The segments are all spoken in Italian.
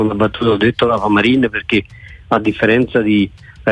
una battuta, ho detto la Famarin perché a differenza di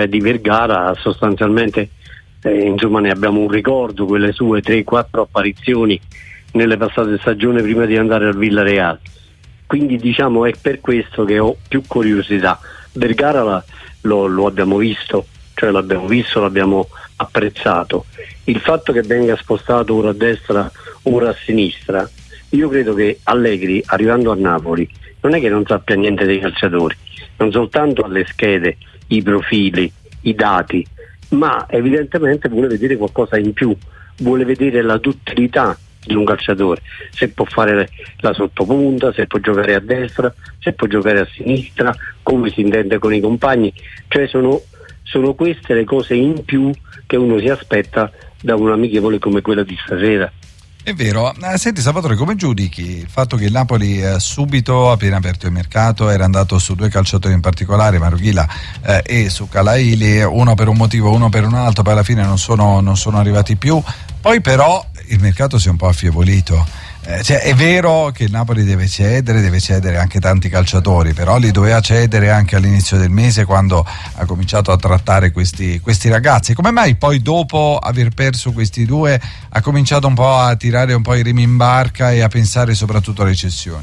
Vergara sostanzialmente insomma ne abbiamo un ricordo, quelle sue 3-4 apparizioni nelle passate stagioni prima di andare al Villarreal. Quindi diciamo è per questo che ho più curiosità. Vergara lo abbiamo visto, cioè l'abbiamo apprezzato. Il fatto che venga spostato ora a destra, ora a sinistra, io credo che Allegri, arrivando a Napoli, non è che non sappia niente dei calciatori, non soltanto alle schede, i profili, i dati, ma evidentemente vuole vedere qualcosa in più, vuole vedere la duttilità di un calciatore, se può fare la sottopunta, se può giocare a destra, se può giocare a sinistra, come si intende con i compagni, cioè sono queste le cose in più che uno si aspetta da un amichevole come quella di stasera. È vero. Senti Salvatore, come giudichi il fatto che il Napoli subito, appena aperto il mercato, era andato su due calciatori in particolare, Marouila e su Calaili, uno per un motivo, uno per un altro, poi alla fine non sono arrivati più, poi però il mercato si è un po' affievolito. Cioè, è vero che il Napoli deve cedere anche tanti calciatori, però li doveva cedere anche all'inizio del mese quando ha cominciato a trattare questi ragazzi. Come mai poi dopo aver perso questi due ha cominciato un po' a tirare un po' i remi in barca e a pensare soprattutto alle cessioni?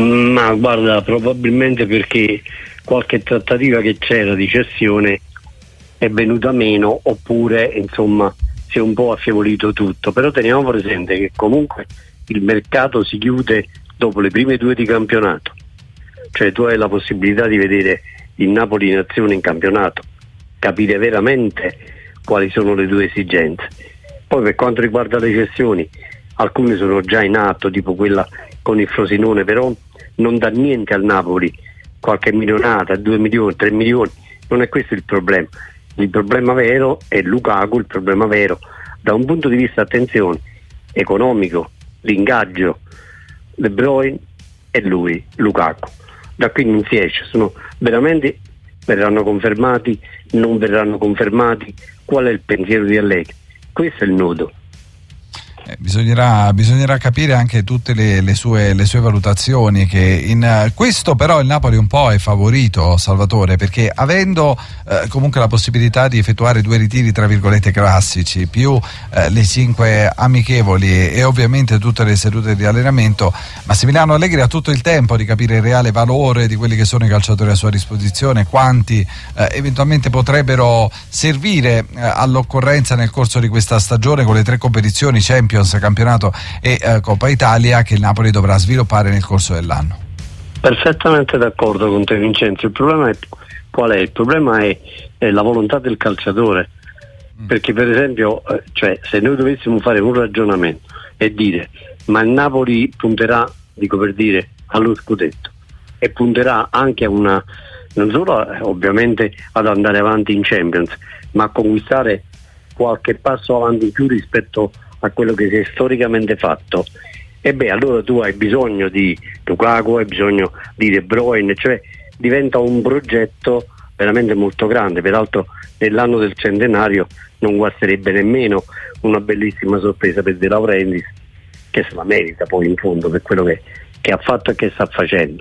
Ma guarda, probabilmente perché qualche trattativa che c'era di cessione è venuta meno, oppure insomma si è un po' affievolito tutto. Però teniamo presente che comunque il mercato si chiude dopo le prime due di campionato, cioè tu hai la possibilità di vedere il Napoli in azione in campionato, capire veramente quali sono le tue esigenze. Poi per quanto riguarda le cessioni, alcune sono già in atto, tipo quella con il Frosinone, però non dà niente al Napoli, qualche milionata, 2 milioni, 3 milioni, non è questo il problema. Il problema vero è Lukaku, il problema vero da un punto di vista, attenzione, economico, l'ingaggio, De Bruyne e lui, Lukaku. Da qui non si esce, verranno confermati, non verranno confermati, qual è il pensiero di Allegri? Questo è il nodo. Bisognerà capire anche tutte le sue valutazioni, che in questo però il Napoli un po' è favorito, Salvatore, perché avendo comunque la possibilità di effettuare due ritiri tra virgolette classici più le 5 amichevoli e ovviamente tutte le sedute di allenamento, Massimiliano Allegri ha tutto il tempo di capire il reale valore di quelli che sono i calciatori a sua disposizione, quanti eventualmente potrebbero servire all'occorrenza nel corso di questa stagione con le 3 competizioni Champions, campionato e Coppa Italia che il Napoli dovrà sviluppare nel corso dell'anno. Perfettamente d'accordo con te, Vincenzo. Il problema è qual è? Il problema è la volontà del calciatore, perché per esempio cioè, se noi dovessimo fare un ragionamento e dire ma il Napoli punterà, dico per dire, allo scudetto e punterà anche a una, non solo ovviamente ad andare avanti in Champions, ma a conquistare qualche passo avanti in più rispetto a quello che si è storicamente fatto, e beh, allora tu hai bisogno di Lukaku, hai bisogno di De Bruyne, cioè diventa un progetto veramente molto grande. Peraltro nell'anno del centenario non guasterebbe nemmeno una bellissima sorpresa per De Laurentiis, che se la merita poi in fondo per quello che ha fatto e che sta facendo,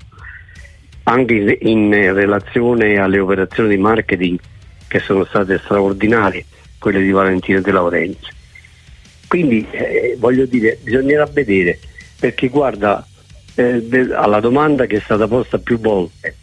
anche in relazione alle operazioni di marketing che sono state straordinarie, quelle di Valentino De Laurentiis. Quindi voglio dire, bisognerà vedere, perché guarda, alla domanda che è stata posta più volte,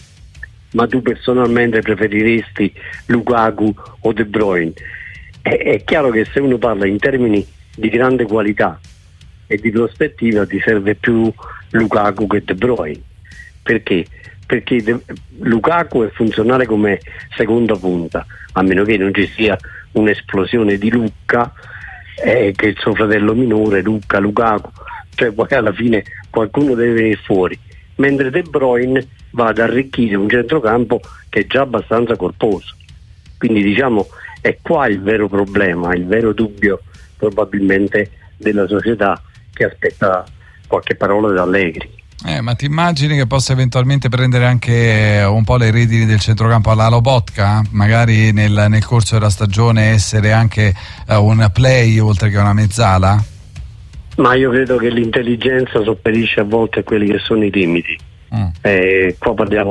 ma tu personalmente preferiresti Lukaku o De Bruyne? È chiaro che se uno parla in termini di grande qualità e di prospettiva ti serve più Lukaku che De Bruyne. Perché? Perché Lukaku è funzionale come seconda punta, a meno che non ci sia un'esplosione di Lucca, che è il suo fratello minore, Lukaku, cioè poi alla fine qualcuno deve venire fuori, mentre De Bruyne va ad arricchire un centrocampo che è già abbastanza corposo. Quindi diciamo è qua il vero problema, il vero dubbio probabilmente della società, che aspetta qualche parola da Allegri. Ma ti immagini che possa eventualmente prendere anche un po' le redini del centrocampo alla Lobotka? Magari nel corso della stagione essere anche un play oltre che una mezzala? Ma io credo che l'intelligenza sopperisce a volte a quelli che sono i limiti. Qua parliamo